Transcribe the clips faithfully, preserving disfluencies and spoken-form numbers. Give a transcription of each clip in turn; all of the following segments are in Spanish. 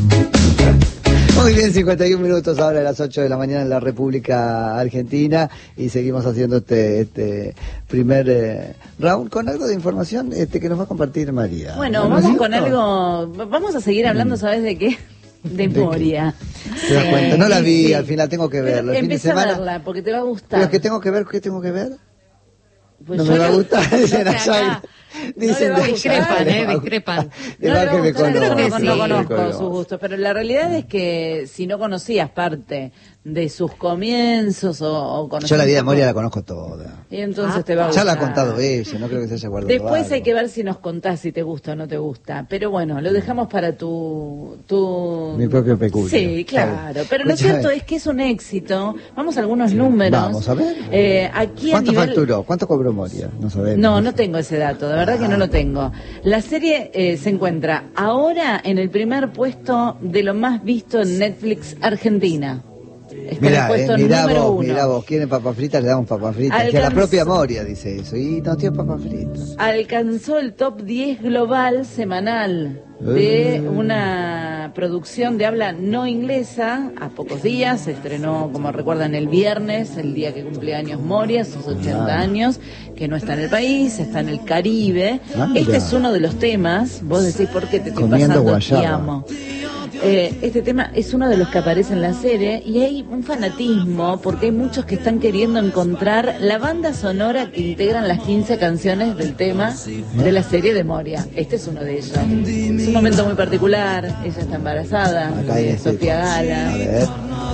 Muy bien, cincuenta y un minutos ahora a las ocho de la mañana en la República Argentina y seguimos haciendo este, este primer eh, round con algo de información este que nos va a compartir María. Bueno, vamos ¿sí? con algo, vamos a seguir hablando, ¿sabes de qué? De Moria. ¿Te das cuenta? No la vi, sí. Al final tengo que verla. Empieza a verla porque te va a gustar. ¿Pero qué tengo que ver? ¿Qué tengo que ver? Pues no me va a gustar, dicen allá. Dicen, no discrepan, eh, discrepan. No, no, que me conozco, conozco, no, sí, no conozco conozco sus gustos, pero la realidad es que si no conocías parte de sus comienzos o, o conocías... Yo la vida de Moria la conozco toda. Y entonces ah, te va a gustar. Ya la ha contado ella, no creo que se haya guardado Después algo. hay que ver si nos contás si te gusta o no te gusta. Pero bueno, lo dejamos para tu... tu... Mi propio peculio. Sí, claro. Pero lo cierto es que es un éxito. Vamos a algunos números. Vamos a ver. Eh, aquí ¿Cuánto a nivel... facturó? ¿Cuánto cobró Moria? No sabemos. No, no tengo ese dato. De verdad que no lo tengo. La serie eh, se encuentra ahora en el primer puesto de lo más visto en Netflix Argentina. Está Mirá, en el puesto eh, mirá número vos, uno. mirá vos, ¿quieren papas fritas? Le damos papas fritas. Alcanzó... Que a la propia Moria dice eso. Y no tiene papas fritas. Alcanzó el top diez global semanal de una producción de habla no inglesa a pocos días. Se estrenó, como recuerdan, el viernes, el día que cumple años Moria, sus ochenta Ah. años, que no está en el país, está en el Caribe. Ah, este mira. es uno de los temas. Vos decís, ¿por qué te estoy Comiendo pasando? guayaba. Te amo. Eh, este tema es uno de los que aparece en la serie y hay un fanatismo porque hay muchos que están queriendo encontrar la banda sonora que integran las quince canciones del tema de la serie de Moria. Este es uno de ellos. Es un momento muy particular, ella está embarazada, Acá hay de este- Sofía A Gala. ver.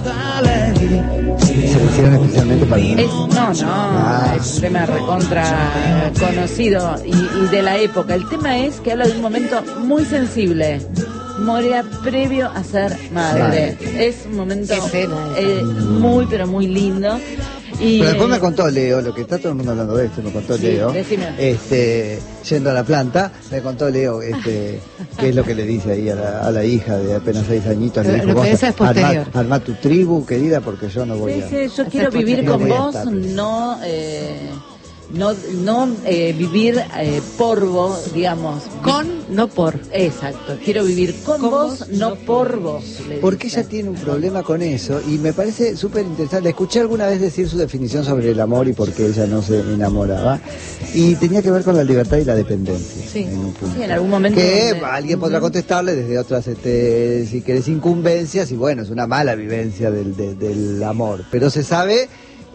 Se lo hicieron especialmente para mí. Es, no, no, Ah. es un tema recontra conocido y, y de la época. El tema es que habla de un momento muy sensible. Moria previo a ser madre. Es un momento Qué escena eh, muy, pero muy lindo. Y, Pero después me contó Leo, lo que está todo el mundo hablando de esto, me contó Sí, Leo, decime. este, yendo a la planta, me contó Leo, este, qué es lo que le dice ahí a la, a la hija de apenas seis añitos, le Lo- dijo, lo que vos, eso es posterior. armá, armá tu tribu, querida, porque yo no voy Sí, a... sí, yo quiero vivir no con voy a vos, estar. no, eh, no, no eh, vivir eh, por vos, digamos. Con, no por. Exacto, quiero vivir con, Con vos, vos, no no por vos. le Porque dice. ella tiene un problema con eso y me parece súper interesante. Le escuché alguna vez decir su definición sobre el amor y por qué ella no se enamoraba. Y tenía que ver con la libertad y la dependencia. Sí. En un punto. Sí, en algún momento Que donde- alguien podrá contestarle desde otras, este, si querés, incumbencias. Y bueno, es una mala vivencia del, de- del amor. Pero se sabe...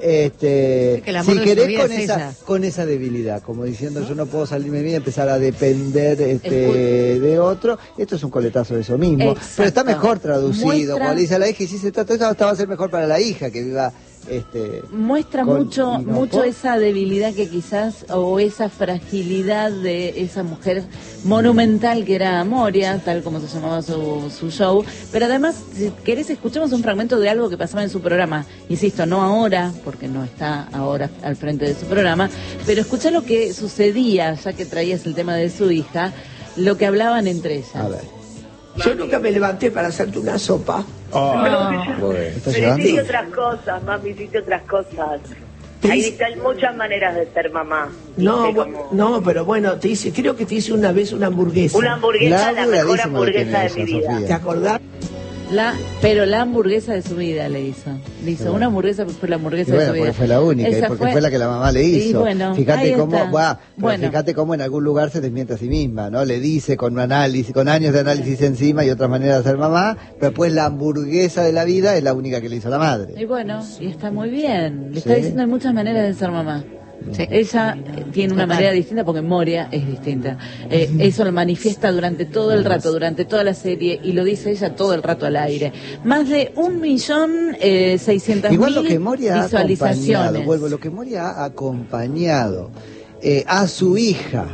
Este, Sí, que el amor si de su querés vida con es esa ella. con esa debilidad, como diciendo yo no puedo salirme bien y empezar a depender este, de otro, esto es un coletazo de eso mismo. Exacto. Pero está mejor traducido, Muestra- cuando le dice a la hija y si se trata de eso, hasta va a ser mejor para la hija que viva este Muestra con- mucho y no mucho por- esa debilidad que quizás, o esa fragilidad de esa mujer monumental que era Moria, tal como se llamaba su, su show. Pero además, si querés, escuchemos un fragmento de algo que pasaba en su programa. Insisto, no ahora, porque no está ahora al frente de su programa, pero escuchá lo que sucedía, ya que traías el tema de su hija, lo que hablaban entre ellas. A ver. Yo nunca me levanté para hacerte una sopa. Bueno, ¿estás Pero hiciste llorando? otras cosas, mami, hiciste otras cosas. Te Hay hice- hay muchas maneras de ser mamá. No, ¿viste? bu- Como no, pero bueno, te hice, creo que te hice una vez una hamburguesa. Una hamburguesa, la mejor Laburadísimo lo tiene hamburguesa de mi ella, vida. Sofía. ¿Te acordás? La, pero la hamburguesa de su vida le hizo. Le hizo Bueno. una hamburguesa, fue la Y hamburguesa bueno, de su vida. porque fue la única, y Esa porque fue... la que la mamá le hizo. Y bueno, fíjate ahí cómo, está. buah, pero Bueno. fíjate cómo en algún lugar se desmiente a sí misma, ¿no? Le dice con un análisis, con años de análisis encima y otras maneras de ser mamá, pero después la hamburguesa de la vida es la única que le hizo la madre. Y bueno, y está muy bien. Le Sí. está diciendo hay muchas maneras de ser mamá. Sí. Ella eh, tiene una Total. manera distinta porque Moria es distinta. Eh, eso lo manifiesta durante todo el rato, durante toda la serie, y lo dice ella todo el rato al aire. Más de un millón eh, seiscientas Igual lo mil que Moria ha acompañado, visualizaciones. vuelvo, lo que Moria ha acompañado eh, a su hija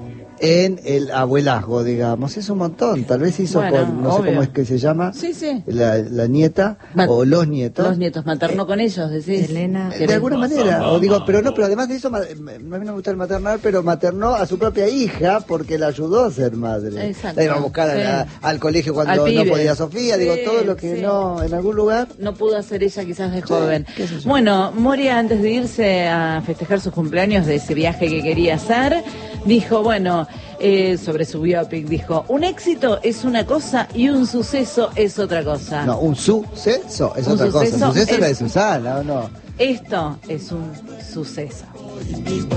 en el abuelazgo, digamos, es un montón. Tal vez hizo Bueno, con, no sé obvio. cómo es que se llama, Sí, sí. la, la nieta Ma- o los nietos. Los nietos, maternó con ellos, decís. Elena. De alguna manera, o digo, pero no, pero además de eso, ma- a mí no me gusta el maternal, pero maternó a su propia hija porque la ayudó a ser madre. Exacto, La iba a buscar a la- sí. al colegio cuando Al no pibe. podía Sofía, digo, Sí, todo lo que sí. no, en algún lugar. No pudo hacer ella quizás de joven. qué sé yo. Bueno, Moria, antes de irse a festejar sus cumpleaños de ese viaje que quería hacer, dijo, bueno, eh, sobre su biopic, dijo, un éxito es una cosa y un suceso es otra cosa. No, un suceso es Un otra suceso cosa. Suceso es la de es- Susana, ¿o no? Esto es un suceso.